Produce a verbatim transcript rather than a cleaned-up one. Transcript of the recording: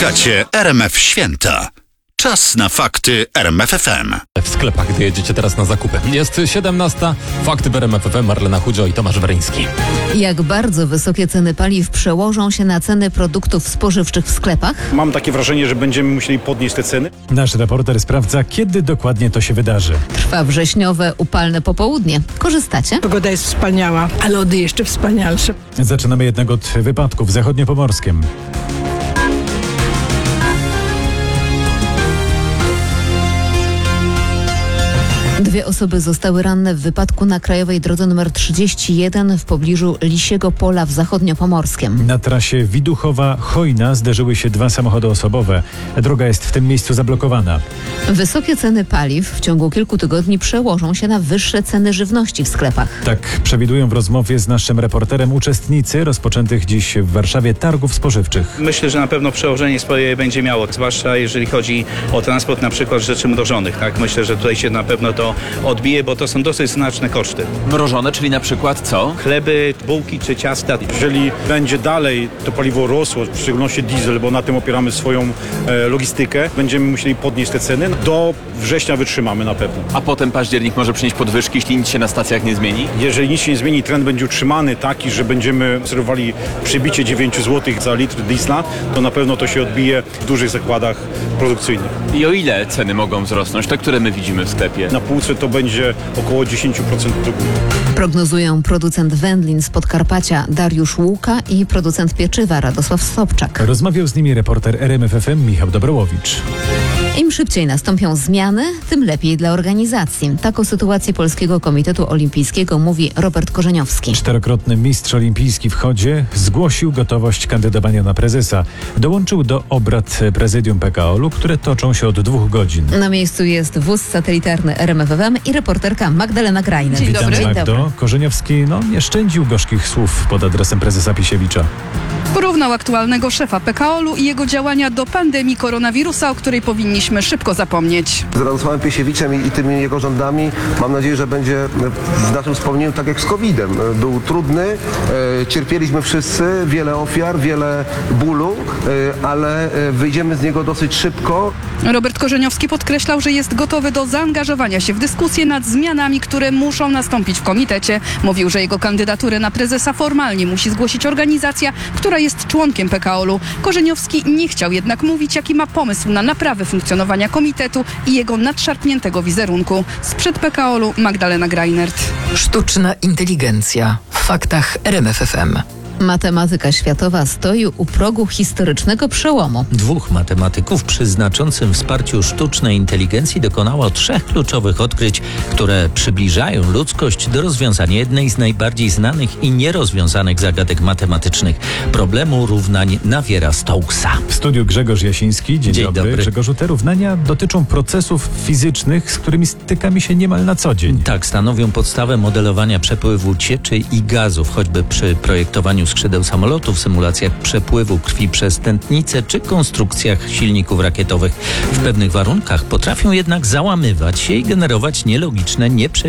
Słuchacie R M F Święta. Czas na fakty R M F F M. W sklepach, gdy jedziecie teraz na zakupy. Jest siedemnasta. Fakty w R M F F M. Marlena Chudzio i Tomasz Weryński. Jak bardzo wysokie ceny paliw przełożą się na ceny produktów spożywczych w sklepach? Mam takie wrażenie, że będziemy musieli podnieść te ceny. Nasz reporter sprawdza, kiedy dokładnie to się wydarzy. Trwa wrześniowe, upalne popołudnie. Korzystacie? Pogoda jest wspaniała, a lody jeszcze wspanialsze. Zaczynamy jednak od wypadków w zachodniopomorskim. Dwie osoby zostały ranne w wypadku na krajowej drodze nr trzydzieści jeden w pobliżu Lisiego Pola w zachodniopomorskim. Na trasie Widuchowa-Chojna zderzyły się dwa samochody osobowe. Droga jest w tym miejscu zablokowana. Wysokie ceny paliw w ciągu kilku tygodni przełożą się na wyższe ceny żywności w sklepach. Tak przewidują w rozmowie z naszym reporterem uczestnicy rozpoczętych dziś w Warszawie targów spożywczych. Myślę, że na pewno przełożenie swoje będzie miało, zwłaszcza jeżeli chodzi o transport na przykład rzeczy mrożonych. Tak? Myślę, że tutaj się na pewno to odbije, bo to są dosyć znaczne koszty. Mrożone, czyli na przykład co? Chleby, bułki czy ciasta. Jeżeli będzie dalej to paliwo rosło, w szczególności diesel, bo na tym opieramy swoją e, logistykę, będziemy musieli podnieść te ceny. Do września wytrzymamy na pewno. A potem październik może przynieść podwyżki, jeśli nic się na stacjach nie zmieni? Jeżeli nic się nie zmieni, trend będzie utrzymany taki, że będziemy obserwowali przybicie dziewięć złotych za litr diesla, to na pewno to się odbije w dużych zakładach produkcyjnych. I o ile ceny mogą wzrosnąć, te, które my widzimy w sklepie? Na półce to będzie około dziesięć procent do góry. Prognozują producent wędlin z Podkarpacia Dariusz Łuka i producent pieczywa Radosław Sobczak. Rozmawiał z nimi reporter R M F F M Michał Dobrołowicz. Im szybciej nastąpią zmiany, tym lepiej dla organizacji. Tak o sytuacji Polskiego Komitetu Olimpijskiego mówi Robert Korzeniowski. Czterokrotny mistrz olimpijski w chodzie zgłosił gotowość kandydowania na prezesa. Dołączył do obrad prezydium P K O L u, które toczą się od dwóch godzin. Na miejscu jest wóz satelitarny R M F F M i reporterka Magdalena Grajner. Dzień Witam, dobry. Magdo. Korzeniowski no, nie szczędził gorzkich słów pod adresem prezesa Pisiewicza. Porównał aktualnego szefa P K O L u i jego działania do pandemii koronawirusa, o której powinniśmy szybko zapomnieć. Z Radosławem Pisiewiczem i, i tymi jego rządami mam nadzieję, że będzie w naszym wspomnieniu tak jak z kowidem. Był trudny, e, cierpieliśmy wszyscy, wiele ofiar, wiele bólu, e, ale e, wyjdziemy z niego dosyć szybko. Robert Korzeniowski podkreślał, że jest gotowy do zaangażowania się w dyskusję nad zmianami, które muszą nastąpić w komitecie. Mówił, że jego kandydaturę na prezesa formalnie musi zgłosić organizacja, która jest członkiem P K O L u. Korzeniowski nie chciał jednak mówić, jaki ma pomysł na naprawę funkcjonowania komitetu i jego nadszarpniętego wizerunku. Sprzed P K O L u Magdalena Grajnert. Sztuczna inteligencja w faktach R M F F M. Matematyka światowa stoi u progu historycznego przełomu. Dwóch matematyków przy znaczącym wsparciu sztucznej inteligencji dokonało trzech kluczowych odkryć, które przybliżają ludzkość do rozwiązania jednej z najbardziej znanych i nierozwiązanych zagadek matematycznych – problemu równań Naviera-Stokesa. W studiu Grzegorz Jasiński. Dzień, Dzień dobry. dobry. Grzegorzu, te równania dotyczą procesów fizycznych, z którymi stykamy się niemal na co dzień. Tak, stanowią podstawę modelowania przepływu cieczy i gazów, choćby przy projektowaniu skrzydeł samolotów, symulacjach przepływu krwi przez tętnice czy konstrukcjach silników rakietowych. W pewnych warunkach potrafią jednak załamywać się i generować nielogiczne, nieprzewidziane